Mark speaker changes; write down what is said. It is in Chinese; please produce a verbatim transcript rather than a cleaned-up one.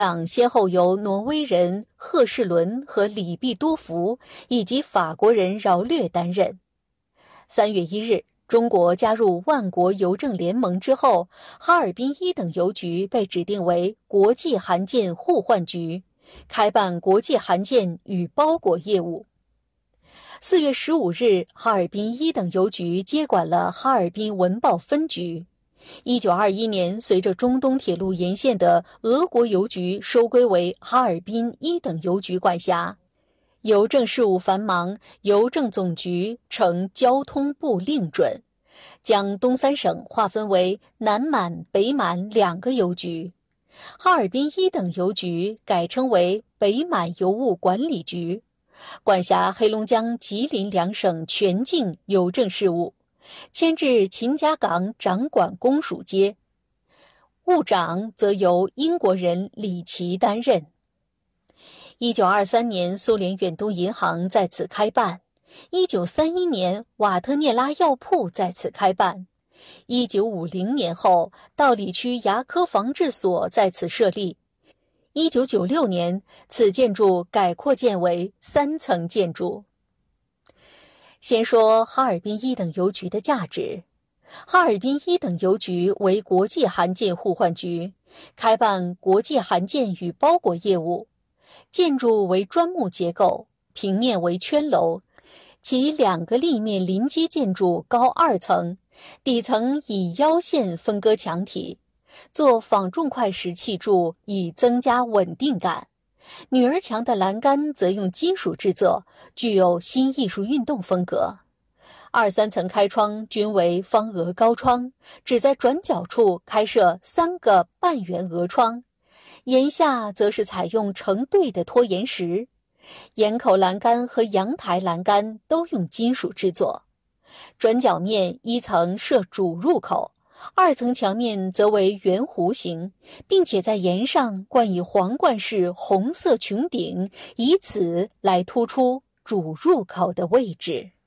Speaker 1: 上先后由挪威人赫士伦和里毕多福以及法国人饶略担任。三月一日，中国加入万国邮政联盟之后，哈尔滨一等邮局被指定为国际函件互换局，开办国际函件与包裹业务。四月十五日，哈尔滨一等邮局接管了哈尔滨文报分局。一九二一年，随着中东铁路沿线的俄国邮局收归为哈尔滨一等邮局管辖，邮政事务繁忙，邮政总局呈交通部令准，将东三省划分为南满、北满两个邮局。哈尔滨一等邮局改称为北满邮务管理局，管辖黑龙江、吉林两省全境邮政事务。迁至秦家岗掌管公署街，务长则由英国人李奇担任。一九二三年，苏联远东银行在此开办。一九三一年，瓦特涅拉药铺在此开办。一九五零年后，道里区牙科防治所在此设立。一九九六年，此建筑改扩建为三层建筑。先说哈尔滨一等邮局的价值。哈尔滨一等邮局为国际函件互换局，开办国际函件与包裹业务。建筑为砖木结构，平面为圈楼，其两个立面临街建筑高二层，底层以腰线分割墙体，做仿重块石砌筑以增加稳定感。女儿墙的栏杆则用金属制作，具有新艺术运动风格。二三层开窗均为方额高窗，只在转角处开设三个半圆额窗，檐下则是采用成对的拖延石。檐口栏杆和阳台栏杆都用金属制作。转角面一层设主入口，二层墙面则为圆弧形，并且在檐上冠以皇冠式红色穹顶，以此来突出主入口的位置。